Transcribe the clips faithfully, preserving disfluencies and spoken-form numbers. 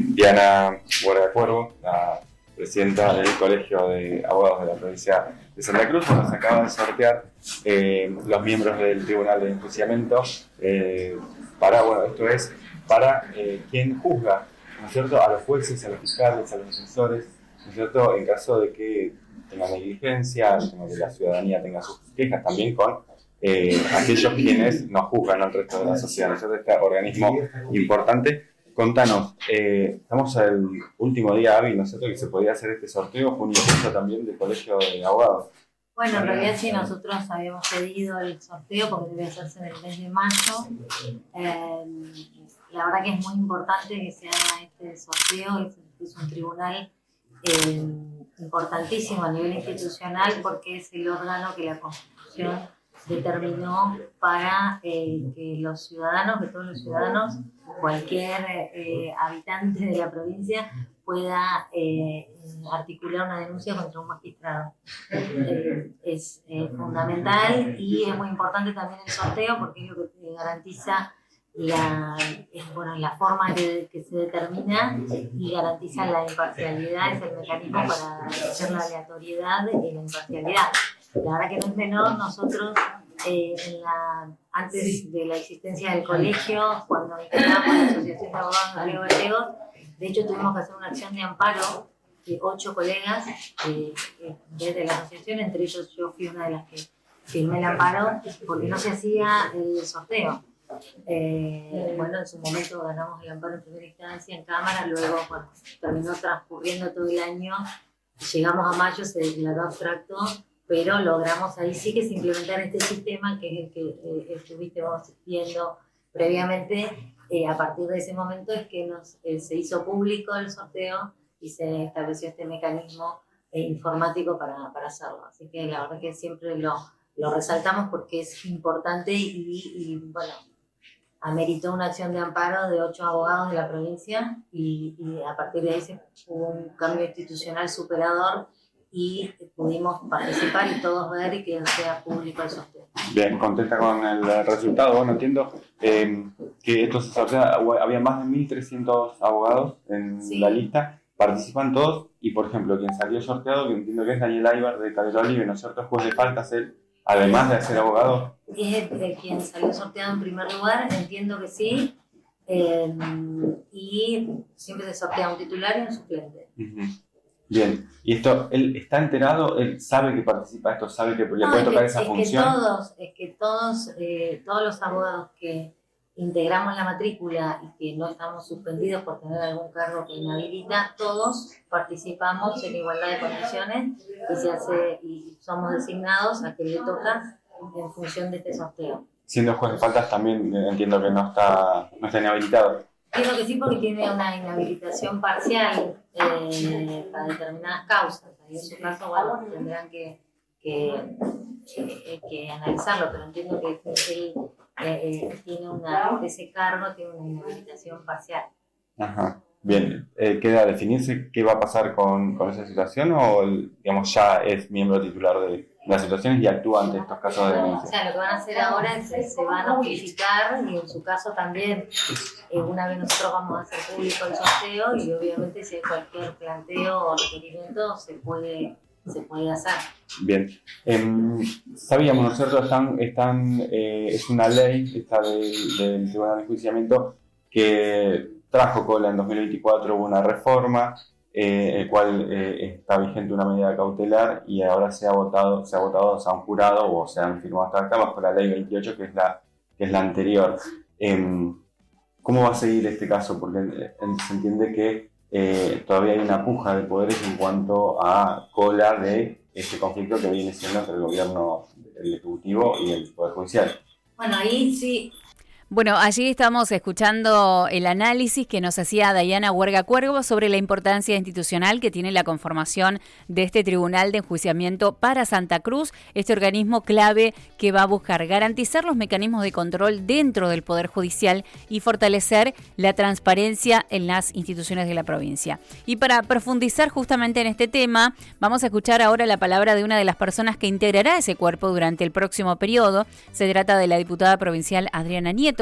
Diana Huerga Cuervo, la presidenta del Colegio de Abogados de la provincia de Santa Cruz. Nos acaba de sortear eh, los miembros del Tribunal de Enjuiciamiento eh, para, bueno, esto es para eh, quien juzga, ¿no es cierto?, a los jueces, a los fiscales, a los defensores, ¿no es cierto?, en caso de que tenga negligencia, que la ciudadanía tenga sus quejas, también con eh, aquellos quienes nos juzgan al resto de la sociedad, ¿no es cierto?, este organismo importante. Contanos, eh, estamos al último día hábil, ¿no es cierto?, que se podía hacer este sorteo, fue un intento también del Colegio de Abogados. Bueno, en realidad sí, nosotros habíamos pedido el sorteo porque debe hacerse en el mes de mayo. Eh, la verdad que es muy importante que se haga este sorteo, es, es un tribunal eh, importantísimo a nivel institucional porque es el órgano que la Constitución determinó para eh, que los ciudadanos, que todos los ciudadanos, cualquier eh, habitante de la provincia pueda eh, articular una denuncia contra un magistrado. Eh, es eh, fundamental y es muy importante también el sorteo porque es lo que garantiza la, es, bueno, la forma que, que se determina y garantiza la imparcialidad, es el mecanismo para hacer la aleatoriedad y la imparcialidad. La verdad que no es menor, nosotros eh, en la, antes de la existencia del colegio, cuando integramos la Asociación de Abogados Gallegos Gallegos, de hecho tuvimos que hacer una acción de amparo de ocho colegas eh, desde la asociación, entre ellos yo fui una de las que firmé el amparo porque no se hacía el sorteo. Eh, bueno, en su momento ganamos el amparo en primera instancia en Cámara, luego bueno, terminó transcurriendo todo el año, llegamos a mayo, se declaró abstracto, pero logramos ahí sí que se implementara este sistema que es el que eh, estuviste vos viendo previamente. Eh, a partir de ese momento es que nos, eh, se hizo público el sorteo y se estableció este mecanismo eh, informático para, para hacerlo. Así que la verdad que siempre lo, lo resaltamos porque es importante y, y bueno, ameritó una acción de amparo de ocho abogados de la provincia y, y a partir de ahí se hubo un cambio institucional superador y pudimos participar y todos ver y que sea público el sorteo. Bien, contenta con el resultado. Bueno, entiendo eh, que esto se sortea, había más de mil trescientos abogados en sí. La lista, participan todos y, por ejemplo, quien salió sorteado, que entiendo que es Daniel Aybar de Calera Olive, ¿no es cierto?, juez de faltas, él, además de ser abogado. Es el, el quien salió sorteado en primer lugar, entiendo que sí, eh, y siempre se sortea un titular y un suplente. Uh-huh. Bien, y esto, ¿él está enterado? ¿Él sabe que participa esto? ¿Sabe que le no, puede tocar que, esa es función? Que todos, es que todos, eh, todos los abogados que integramos la matrícula y que no estamos suspendidos por tener algún cargo que inhabilita, todos participamos en igualdad de condiciones y, se hace, y somos designados a que le toca en función de este sorteo. Siendo juez de faltas también eh, entiendo que no está, no está inhabilitado. Entiendo que sí porque tiene una inhabilitación parcial eh, para determinadas causas. Y en su caso, bueno, tendrán que, que, que, que analizarlo, pero entiendo que él eh, tiene una, ese cargo tiene una inhabilitación parcial. Ajá. Bien, eh, ¿queda definirse qué va a pasar con, con esa situación o digamos ya es miembro titular de las situaciones y actúa ante estos casos de denuncia? O sea, lo que van a hacer ahora es que se va a notificar y en su caso también, eh, una vez nosotros vamos a hacer público el sorteo y obviamente si hay cualquier planteo o requerimiento se puede, se puede hacer. Bien, eh, sabíamos, ¿no es cierto? Están, están, eh, es una ley esta del, del Tribunal de Enjuiciamiento que trajo cola en dos mil veinticuatro, hubo una reforma, eh, el cual eh, está vigente una medida cautelar y ahora se ha votado, se ha votado, se han jurado o se han firmado hasta acá bajo la ley veintiocho, que es la, que es la anterior. Eh, ¿Cómo va a seguir este caso? Porque eh, se entiende que eh, todavía hay una puja de poderes en cuanto a cola de este conflicto que viene siendo entre el gobierno, el ejecutivo y el poder judicial. Bueno, ahí sí. Bueno, allí estamos escuchando el análisis que nos hacía Diana Huerga Cuervo sobre la importancia institucional que tiene la conformación de este Tribunal de Enjuiciamiento para Santa Cruz, este organismo clave que va a buscar garantizar los mecanismos de control dentro del Poder Judicial y fortalecer la transparencia en las instituciones de la provincia. Y para profundizar justamente en este tema, vamos a escuchar ahora la palabra de una de las personas que integrará ese cuerpo durante el próximo periodo. Se trata de la diputada provincial Adriana Nieto,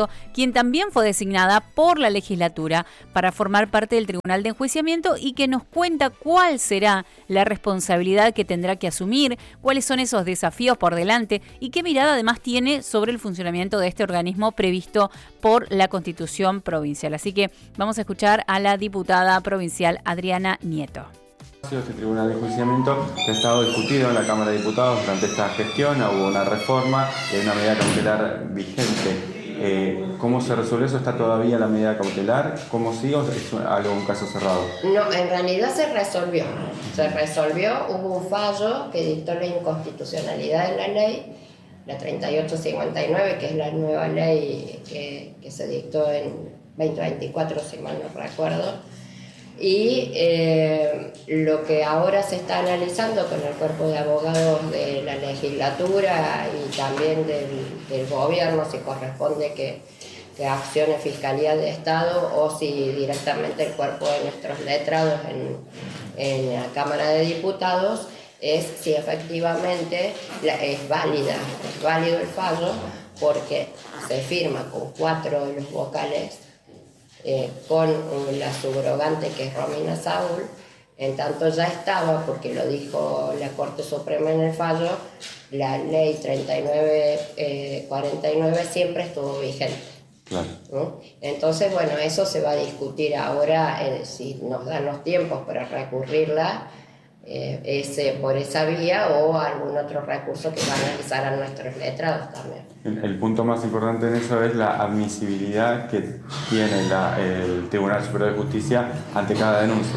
Enjuiciamiento, quien también fue designada por la legislatura para formar parte del Tribunal de Enjuiciamiento y que nos cuenta cuál será la responsabilidad que tendrá que asumir, cuáles son esos desafíos por delante y qué mirada además tiene sobre el funcionamiento de este organismo previsto por la Constitución provincial. Así que vamos a escuchar a la diputada provincial Adriana Nieto. Este tribunal de enjuiciamiento que ha estado discutido en la Cámara de Diputados durante esta gestión, hubo una reforma, eh, una medida cautelar vigente. Eh, ¿Cómo se resuelve eso? ¿Está todavía la medida cautelar? ¿Cómo sigue o es algo, un caso cerrado? No, en realidad se resolvió. Se resolvió, hubo un fallo que dictó la inconstitucionalidad de la ley, la treinta y ocho cincuenta y nueve, que es la nueva ley que, que se dictó en veinte veinticuatro, si mal no recuerdo. Y eh, lo que ahora se está analizando con el cuerpo de abogados de la legislatura y también del, del gobierno, si corresponde que, que accione Fiscalía de Estado o si directamente el cuerpo de nuestros letrados en, en la Cámara de Diputados, es si efectivamente la, es válida, es válido el fallo porque se firma con cuatro de los vocales. Eh, con la subrogante que es Romina Saúl, en tanto ya estaba, porque lo dijo la Corte Suprema en el fallo, la ley treinta y nueve cuarenta y nueve siempre estuvo vigente. Claro. ¿no? Entonces, bueno, eso se va a discutir ahora, eh, si nos dan los tiempos para recurrirla eh, ese, por esa vía o algún otro recurso que va a analizar a nuestros letrados también. El, el punto más importante en eso es la admisibilidad que tiene la, el Tribunal Superior de Justicia ante cada denuncia.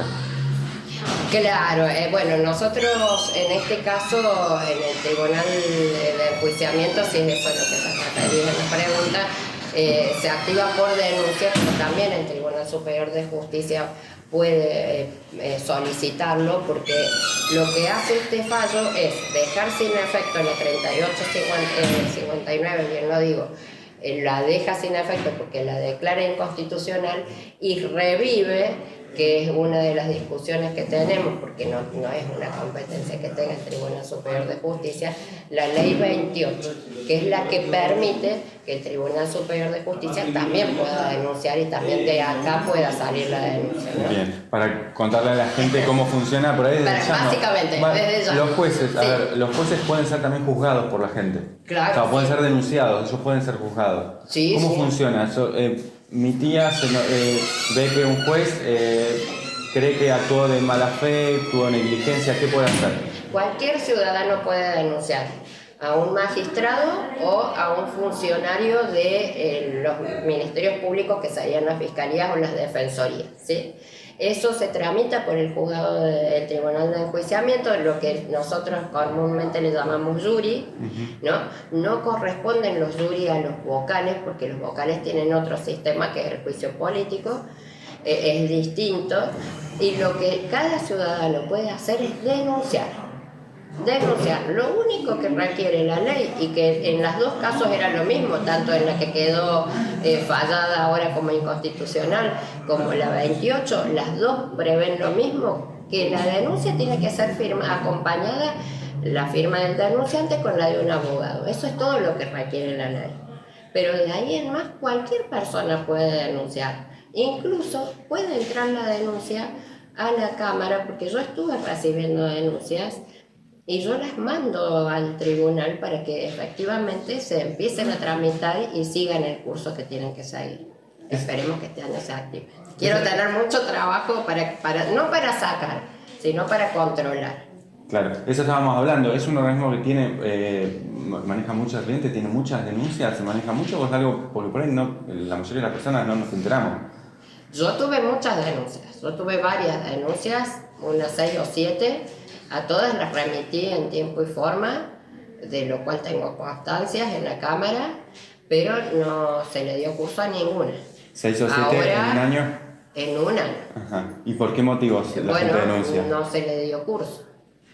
Claro, eh, bueno, nosotros en este caso, en el Tribunal de Enjuiciamiento, si es eso lo que se refería en la pregunta, eh, se activa por denuncia, pero también el Tribunal Superior de Justicia puede eh, eh, solicitarlo, porque lo que hace este fallo es dejar sin efecto la treinta y ocho cincuenta y nueve, bien lo digo, eh, la deja sin efecto porque la declara inconstitucional y revive, que es una de las discusiones que tenemos, porque no, no es una competencia que tenga el Tribunal Superior de Justicia, la Ley veintiocho, que es la que permite que el Tribunal Superior de Justicia también pueda denunciar y también de acá pueda salir la denuncia, ¿no? Bien, para contarle a la gente cómo funciona por ahí desde Para, ya, básicamente, ¿no? desde ya. Los jueces, Sí. a ver, los jueces pueden ser también juzgados por la gente. Claro. O sea, pueden ser denunciados, ellos pueden ser juzgados. Sí, ¿Cómo sí. funciona eso? Eh, mi tía se, eh, ve que un juez eh, cree que actuó de mala fe, tuvo negligencia, ¿qué puede hacer? Cualquier ciudadano puede denunciar a un magistrado o a un funcionario de eh, los ministerios públicos que serían las fiscalías o las defensorías, ¿sí? Eso se tramita por el juzgado del Tribunal de Enjuiciamiento, lo que nosotros comúnmente le llamamos jury, ¿no? No corresponden los jury a los vocales, porque los vocales tienen otro sistema que es el juicio político, eh, es distinto, y lo que cada ciudadano puede hacer es denunciar. Denunciar. Lo único que requiere la ley, y que en los dos casos era lo mismo, tanto en la que quedó eh, fallada ahora como inconstitucional, como la veintiocho, las dos prevén lo mismo, que la denuncia tiene que ser firma, acompañada la firma del denunciante con la de un abogado. Eso es todo lo que requiere la ley. Pero de ahí en más cualquier persona puede denunciar. Incluso puede entrar la denuncia a la Cámara, porque yo estuve recibiendo denuncias y yo las mando al tribunal para que efectivamente se empiecen a tramitar y sigan el curso que tienen que seguir. Esperemos que este año se active. Quiero tener mucho trabajo, para, para, no para sacar, sino para controlar. Claro, eso estábamos hablando. Es un organismo que tiene eh, maneja muchos clientes, tiene muchas denuncias, se maneja mucho, o es algo porque por ahí no, la mayoría de las personas no nos enteramos. Yo tuve muchas denuncias, yo tuve varias denuncias, unas seis o siete. A todas las remití en tiempo y forma, de lo cual tengo constancias en la Cámara, pero no se le dio curso a ninguna. ¿Seis o siete Ahora, en un año? En un año. Ajá. ¿Y por qué motivos la bueno, gente denuncia? No se le dio curso.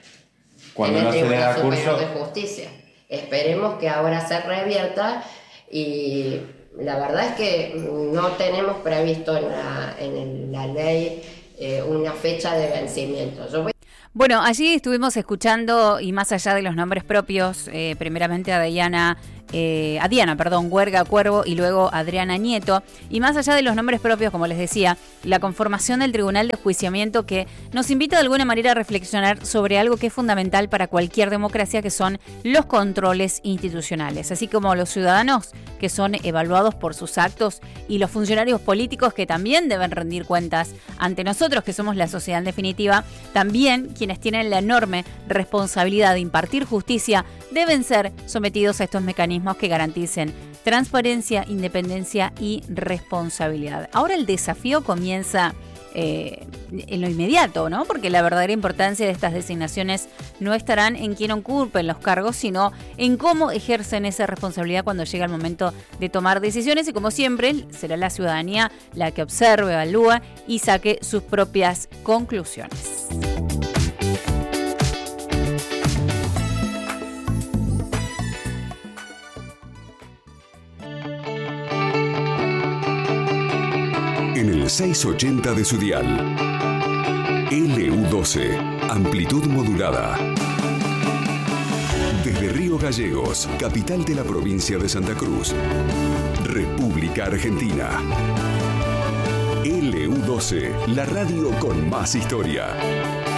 Cuando en no el se le da Tribunal Superior curso... de Justicia. Esperemos que ahora se revierta, y la verdad es que no tenemos previsto en la, en la ley eh, una fecha de vencimiento. Yo voy Bueno, allí estuvimos escuchando, y más allá de los nombres propios, eh, primeramente a Diana eh, a Diana, perdón, Huerga Cuervo y luego Adriana Nieto. Y más allá de los nombres propios, como les decía, la conformación del Tribunal de Enjuiciamiento que nos invita de alguna manera a reflexionar sobre algo que es fundamental para cualquier democracia, que son los controles institucionales, así como los ciudadanos que son evaluados por sus actos y los funcionarios políticos que también deben rendir cuentas ante nosotros, que somos la sociedad en definitiva. También quienes tienen la enorme responsabilidad de impartir justicia deben ser sometidos a estos mecanismos que garanticen transparencia, independencia y responsabilidad. Ahora el desafío comienza eh, en lo inmediato, ¿no? Porque la verdadera importancia de estas designaciones no estarán en quién ocupen los cargos, sino en cómo ejercen esa responsabilidad cuando llega el momento de tomar decisiones. Y como siempre, será la ciudadanía la que observe, evalúa y saque sus propias conclusiones. En el seiscientos ochenta de su dial. L U doce, amplitud modulada. Desde Río Gallegos, capital de la provincia de Santa Cruz, República Argentina. L U doce, la radio con más historia.